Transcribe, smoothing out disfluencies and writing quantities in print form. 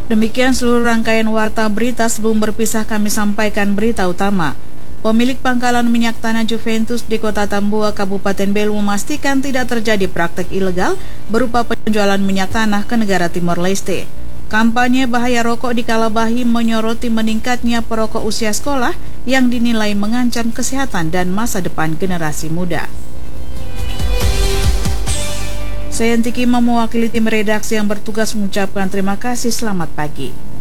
Demikian seluruh rangkaian warta berita. Sebelum berpisah kami sampaikan berita utama. Pemilik pangkalan minyak tanah Juventus di Kota Tambua, Kabupaten Belu memastikan tidak terjadi praktek ilegal berupa penjualan minyak tanah ke negara Timor Leste. Kampanye bahaya rokok di Kalabahi menyoroti meningkatnya perokok usia sekolah yang dinilai mengancam kesehatan dan masa depan generasi muda. Saya Antiki mewakili tim redaksi yang bertugas mengucapkan terima kasih. Selamat pagi.